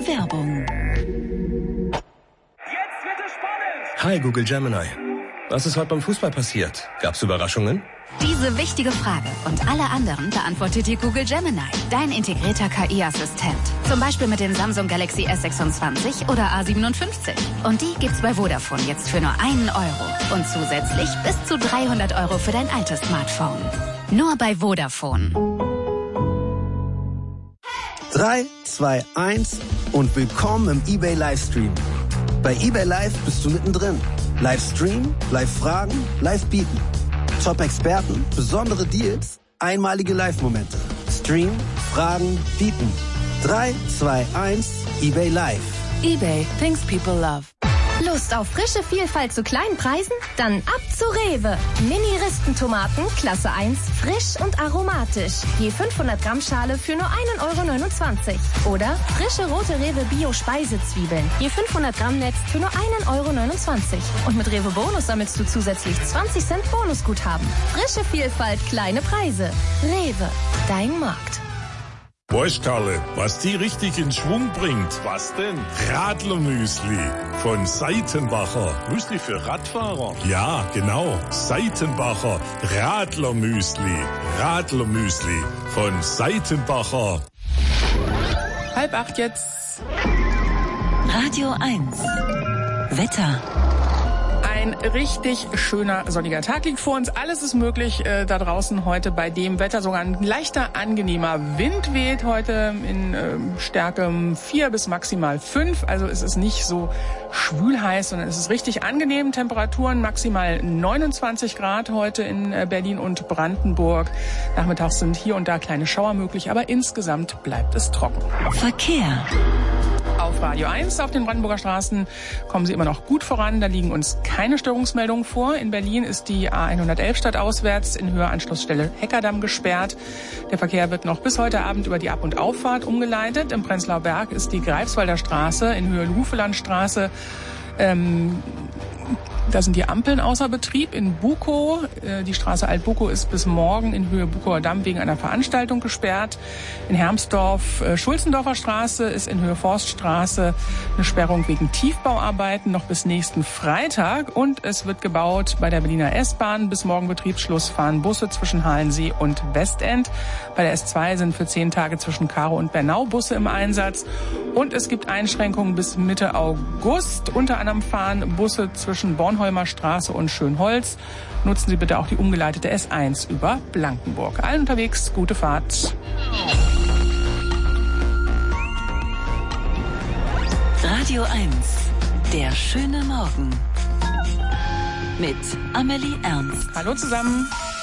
Werbung. Jetzt wird es spannend! Hi Google Gemini. Was ist heute beim Fußball passiert? Gab's Überraschungen? Diese wichtige Frage und alle anderen beantwortet dir Google Gemini, dein integrierter KI-Assistent. Zum Beispiel mit dem Samsung Galaxy S26 oder A57. Und die gibt's bei Vodafone jetzt für nur 1 Euro. Und zusätzlich bis zu 300 Euro für dein altes Smartphone. Nur bei Vodafone. 3, 2, 1 und willkommen im eBay Livestream. Bei eBay Live bist du mittendrin. Livestream, Live-Fragen, Live-Bieten. Top-Experten, besondere Deals, einmalige Live-Momente. Stream, Fragen, Bieten. 3, 2, 1, eBay Live. eBay, things people love. Lust auf frische Vielfalt zu kleinen Preisen? Dann ab zu Rewe. Mini-Ristentomaten, Klasse 1, frisch und aromatisch. Je 500 Gramm Schale für nur 1,29 Euro. Oder frische rote Rewe Bio-Speisezwiebeln. Je 500 Gramm Netz für nur 1,29 Euro. Und mit Rewe Bonus sammelst du zusätzlich 20 Cent Bonusguthaben. Frische Vielfalt, kleine Preise. Rewe, dein Markt. Weißt Karle, was die richtig in Schwung bringt? Was denn? Radlermüsli von Seitenbacher. Müsli für Radfahrer? Ja, genau. Seitenbacher Radlermüsli. Radlermüsli von Seitenbacher. 7:30 jetzt. Radio 1. Wetter. Ein richtig schöner sonniger Tag liegt vor uns. Alles ist möglich da draußen heute bei dem Wetter. Sogar ein leichter, angenehmer Wind weht heute in Stärke 4 bis maximal 5. Also es ist nicht so schwül heiß, sondern es ist richtig angenehm. Temperaturen maximal 29 Grad heute in Berlin und Brandenburg. Nachmittags sind hier und da kleine Schauer möglich, aber insgesamt bleibt es trocken. Verkehr. Auf Radio 1 auf den Brandenburger Straßen kommen Sie immer noch gut voran. Da liegen uns keine Störungsmeldungen vor. In Berlin ist die A111 stadtauswärts in Höhe Anschlussstelle Heckerdamm gesperrt. Der Verkehr wird noch bis heute Abend über die Ab- und Auffahrt umgeleitet. Im Prenzlauer Berg ist die Greifswalder Straße in Höhe Lufelandstraße. Da sind die Ampeln außer Betrieb. In Bukow, die Straße Alt-Bukow ist bis morgen in Höhe Bukower Damm wegen einer Veranstaltung gesperrt. In Hermsdorf, Schulzendorfer Straße ist in Höhe Forststraße eine Sperrung wegen Tiefbauarbeiten noch bis nächsten Freitag. Und es wird gebaut bei der Berliner S-Bahn. Bis morgen Betriebsschluss fahren Busse zwischen Halensee und Westend. Bei der S2 sind für 10 Tage zwischen Karow und Bernau Busse im Einsatz. Und es gibt Einschränkungen bis Mitte August. Unter anderem fahren Busse zwischen Bornholmer Straße und Schönholz. Nutzen Sie bitte auch die umgeleitete S1 über Blankenburg. Allen unterwegs, gute Fahrt. Radio 1. Der schöne Morgen. Mit Amelie Ernst. Hallo zusammen.